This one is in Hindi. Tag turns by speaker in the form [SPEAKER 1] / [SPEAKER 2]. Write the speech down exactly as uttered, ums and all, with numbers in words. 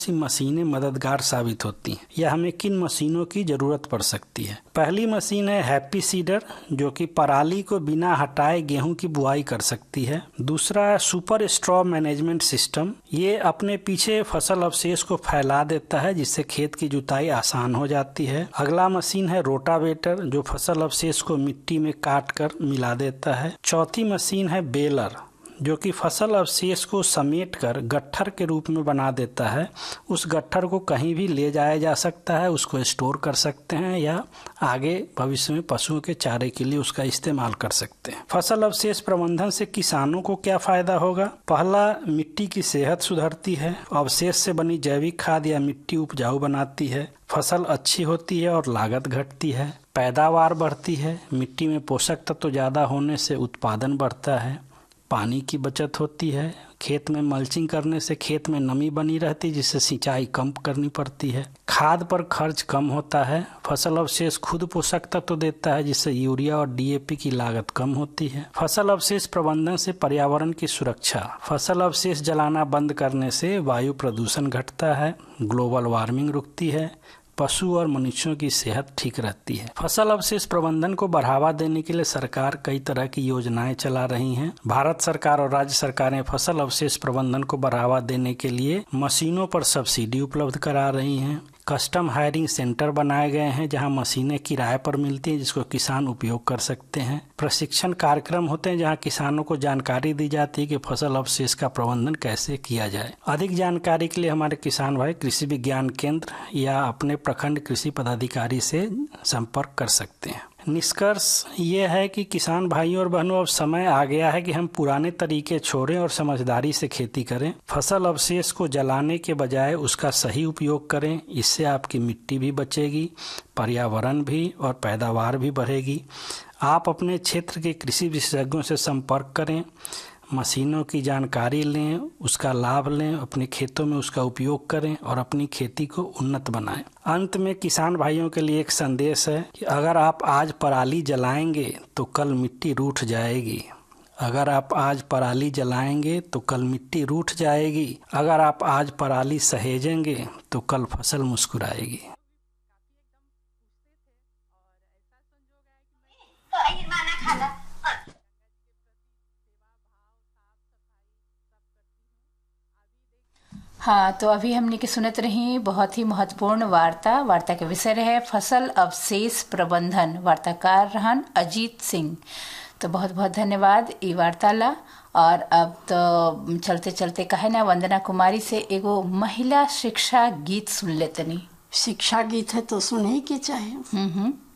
[SPEAKER 1] सी मशीनें मददगार साबित होती हैं या हमें किन मशीनों की जरूरत पड़ सकती है। पहली मशीन है हैप्पी सीडर, जो कि पराली को बिना हटाए गेहूं की बुआई कर सकती है। दूसरा है सुपर स्ट्रॉ मैनेजमेंट सिस्टम, ये अपने पीछे फसल अवशेष को फैला देता है जिससे खेत की जुताई आसान हो जाती है। अगला मशीन है रोटावेटर, जो फसल अवशेष को मिट्टी में काट कर मिला देता है। चौथी मशीन है बेलर, जो कि फसल अवशेष को समेट कर गट्ठर के रूप में बना देता है। उस गट्ठर को कहीं भी ले जाया जा सकता है, उसको स्टोर कर सकते हैं या आगे भविष्य में पशुओं के चारे के लिए उसका इस्तेमाल कर सकते हैं। फसल अवशेष प्रबंधन से किसानों को क्या फायदा होगा? पहला, मिट्टी की सेहत सुधरती है। अवशेष से बनी जैविक खाद या मिट्टी उपजाऊ बनाती है। फसल अच्छी होती है और लागत घटती है। पैदावार बढ़ती है। मिट्टी में पोषक तत्व ज्यादा होने से उत्पादन बढ़ता है। पानी की बचत होती है। खेत में मल्चिंग करने से खेत में नमी बनी रहती है जिससे सिंचाई कम करनी पड़ती है। खाद पर खर्च कम होता है। फसल अवशेष खुद पोषक तत्व देता है जिससे यूरिया और डी ए पी की लागत कम होती है। फसल अवशेष प्रबंधन से पर्यावरण की सुरक्षा। फसल अवशेष जलाना बंद करने से वायु प्रदूषण घटता है। ग्लोबल वार्मिंग रुकती है। पशु और मनुष्यों की सेहत ठीक रहती है। फसल अवशेष प्रबंधन को बढ़ावा देने के लिए सरकार कई तरह की योजनाएं चला रही हैं। भारत सरकार और राज्य सरकारें फसल अवशेष प्रबंधन को बढ़ावा देने के लिए मशीनों पर सब्सिडी उपलब्ध करा रही हैं। कस्टम हायरिंग सेंटर बनाए गए हैं जहां मशीनें किराए पर मिलती हैं जिसको किसान उपयोग कर सकते हैं। प्रशिक्षण कार्यक्रम होते हैं जहां किसानों को जानकारी दी जाती है कि फसल अवशेष का प्रबंधन कैसे किया जाए। अधिक जानकारी के लिए हमारे किसान भाई कृषि विज्ञान केंद्र या अपने प्रखंड कृषि पदाधिकारी से संपर्क कर सकते हैं। निष्कर्ष ये है कि किसान भाइयों और बहनों, अब समय आ गया है कि हम पुराने तरीके छोड़ें और समझदारी से खेती करें। फसल अवशेष को जलाने के बजाय उसका सही उपयोग करें। इससे आपकी मिट्टी भी बचेगी, पर्यावरण भी और पैदावार भी बढ़ेगी। आप अपने क्षेत्र के कृषि विशेषज्ञों से संपर्क करें, मशीनों की जानकारी लें, उसका लाभ लें, अपने खेतों में उसका उपयोग करें और अपनी खेती को उन्नत बनाएं। अंत में किसान भाइयों के लिए एक संदेश है कि अगर आप आज पराली जलाएंगे तो कल मिट्टी रूठ जाएगी। अगर आप आज पराली जलाएंगे तो कल मिट्टी रूठ जाएगी। अगर आप आज पराली सहेजेंगे तो कल फसल मुस्कुराएगी।
[SPEAKER 2] हाँ, तो अभी हमने के सुनत रही बहुत ही महत्वपूर्ण वार्ता। वार्ता के विषय रहे फसल अवशेष प्रबंधन। वार्ताकार रहन अजीत सिंह। तो बहुत बहुत धन्यवाद ई वार्ता ला। और अब तो चलते चलते कहे ना वंदना कुमारी से एगो महिला शिक्षा गीत सुन लेतनी।
[SPEAKER 3] शिक्षा गीत है तो सुने के चाहे।
[SPEAKER 2] हम्म हम्म